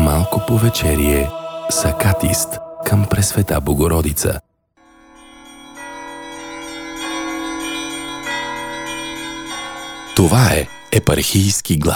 Малко повечерие с акатист към Пресвета Богородица. Това е епархийски глас.